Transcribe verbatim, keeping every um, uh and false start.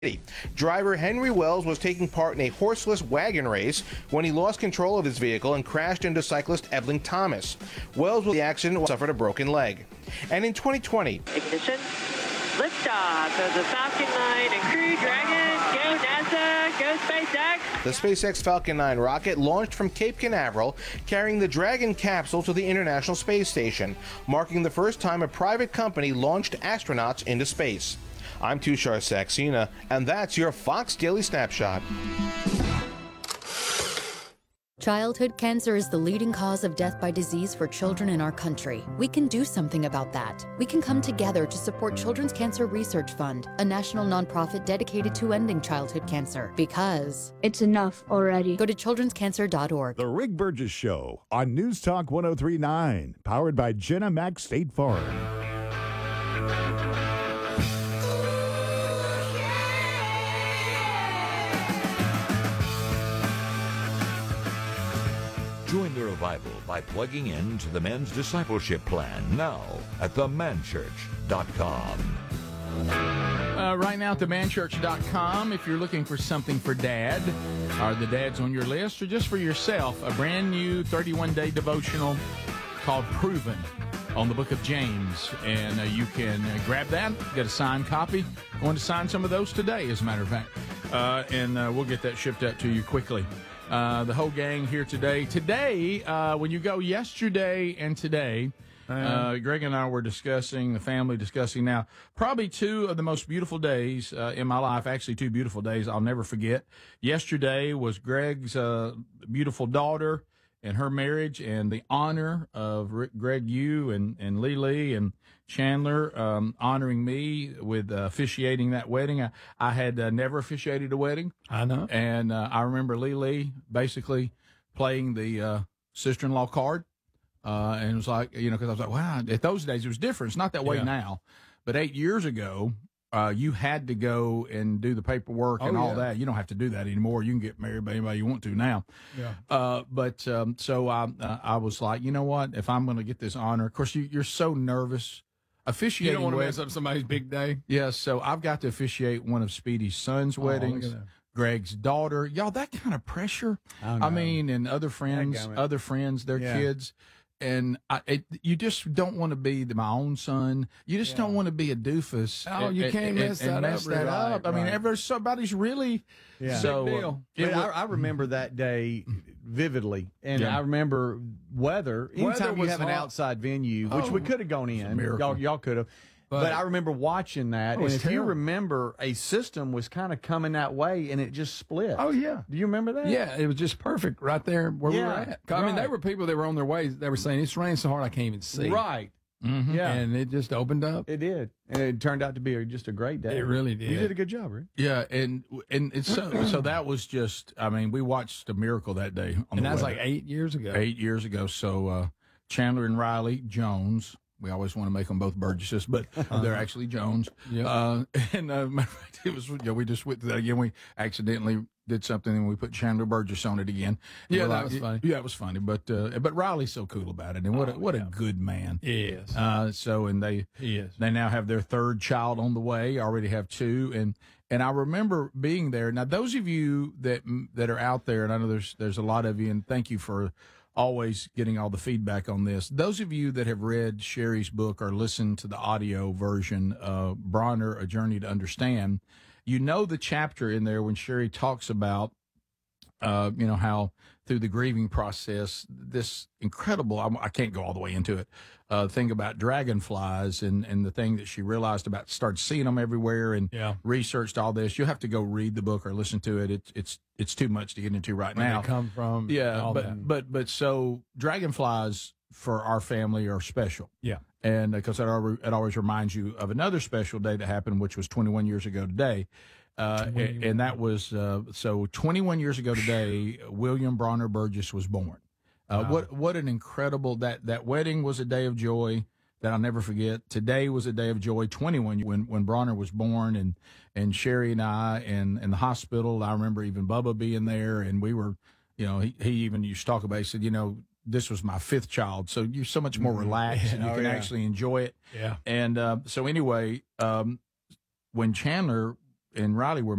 Driver Henry Wells was taking part in a horseless wagon race when he lost control of his vehicle and crashed into cyclist Evelyn Thomas. Wells, with the accident, suffered a broken leg. And in twenty twenty, ignition, liftoff of the Falcon nine and Crew Dragon. Go NASA, go SpaceX. The SpaceX Falcon nine rocket launched from Cape Canaveral, carrying the Dragon capsule to the International Space Station, marking the first time a private company launched astronauts into space. I'm Tushar Saxena, and that's your Fox Daily Snapshot. Childhood cancer is the leading cause of death by disease for children in our country. We can do something about that. We can come together to support Children's Cancer Research Fund, a national nonprofit dedicated to ending childhood cancer. Because it's enough already. Go to children's cancer dot org. The Rick Burgess Show on News Talk one oh three point nine, powered by Jenna Mac State Farm. Join the revival by plugging in to the Men's Discipleship Plan now at the man church dot com. Uh, right now at the man church dot com, if you're looking for something for Dad, are the dads on your list, or just for yourself, a brand new thirty-one day devotional called Proven on the book of James. And uh, you can uh, grab that, get a signed copy. Going to sign some of those today, as a matter of fact. Uh, and uh, we'll get that shipped out to you quickly. Uh, the whole gang here today. Today, uh, when you go yesterday and today, uh, Greg and I were discussing, the family discussing now, probably two of the most beautiful days uh, in my life, actually two beautiful days I'll never forget. Yesterday was Greg's uh, beautiful daughter and her marriage, and the honor of Rick, Greg Yu and, and Lee Lee and Chandler um, honoring me with uh, officiating that wedding. I, I had uh, never officiated a wedding. I know. And uh, I remember Lee Lee basically playing the uh, sister-in-law card. Uh, and it was like, you know, because I was like, wow, at those days it was different. It's not that way Yeah. now. But eight years ago, uh, you had to go and do the paperwork and Oh, all yeah. that. You don't have to do that anymore. You can get married by anybody you want to now. Yeah. Uh, but um, so I, uh, I was like, you know what? If I'm going to get this honor, of course, you, you're so nervous. You Officiating don't want to wed- mess up somebody's big day. Yes, so I've got to officiate one of Speedy's son's Oh, look weddings, at that. Greg's daughter. Y'all, that kind of pressure. I know. I mean, and other friends, Dadgummit. other friends, their Yeah. kids. And I, it, you just don't want to be the, my own son. You just don't want to be a doofus. Oh, and- you and- can't and- mess and that mess up, that right, up. I mean, right. ever somebody's really Yeah. so. Big uh, deal. it But wa- I, I remember that day vividly, and Yeah. I remember weather. Anytime Weather you was have an hot. outside venue, which Oh, we could have gone in, miracle. y'all, y'all could have. But, But- I remember watching that, Oh, and it's if you terrible. remember, a system was kind of coming that way, and it just split. Oh, yeah. Do you remember that? Yeah, it was just perfect right there where we Yeah, were at. I mean, right. there were people that were on their way. They were saying, it's raining so hard I can't even see. Right. Mhm. Yeah. And it just opened up. It did, and it turned out to be a, just a great day. It really did. You did a good job, Rick. Yeah, and and it's so so that was just. I mean, we watched a miracle that day. On And the that was weather. like eight years ago. eight years ago. So uh, Chandler and Riley Jones. We always want to make them both Burgesses, but they're actually Jones. Yep. Uh, and uh, matter of fact, it was, you know, we just went through that again. We accidentally did something and we put Chandler Burgess on it again. And Yeah, we're that like, was funny. Yeah, it was funny. But uh, but Riley's so cool about it, and what a, what a good man. Yes. Uh, so and they He is. they now have their third child on the way. Already have two, and and I remember being there. Now, those of you that that are out there, and I know there's there's a lot of you, and thank you for always getting all the feedback on this. Those of you that have read Sherry's book or listened to the audio version, uh, Bronner, A Journey to Understand, you know the chapter in there when Sherry talks about uh, you know, how through the grieving process, this incredible, I, I can't go all the way into it, uh, thing about dragonflies and, and the thing that she realized about, started seeing them everywhere and Yeah. researched all this. You'll have to go read the book or listen to it. It's, it's, it's too much to get into right Where now. they come from. Yeah. all But, that. but, but so dragonflies for our family are special. Yeah. And because it, always- it always reminds you of another special day that happened, which was twenty-one years ago today. Uh, and, and that was, uh, so twenty-one years ago today, William Bronner Burgess was born. Uh, Wow. what, what an incredible, that, that wedding was a day of joy that I'll never forget. Today was a day of joy, twenty-one, when, when Bronner was born, and, and Sherry and I, and, and the hospital. I remember even Bubba being there, and we were, you know, he, he even used to talk about it. He said, you know, this was my fifth child, so you're so much more relaxed and you Oh, can yeah. actually enjoy it. Yeah. And uh, so anyway, um, when Chandler and Riley were